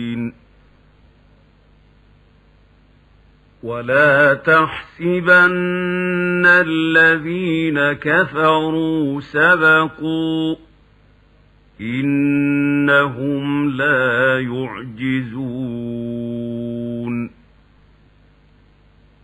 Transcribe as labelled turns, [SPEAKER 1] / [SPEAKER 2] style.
[SPEAKER 1] ولا تحسبن الذين كفروا سبقوا إنهم لا يعجزون